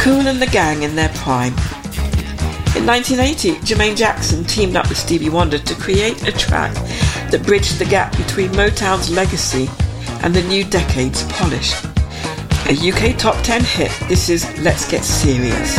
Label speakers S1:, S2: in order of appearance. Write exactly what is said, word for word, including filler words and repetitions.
S1: Kool and the Gang in their prime. In nineteen eighty, Jermaine Jackson teamed up with Stevie Wonder to create a track that bridged the gap between Motown's legacy and the new decade's polish. A U K top ten hit, this is Let's Get Serious.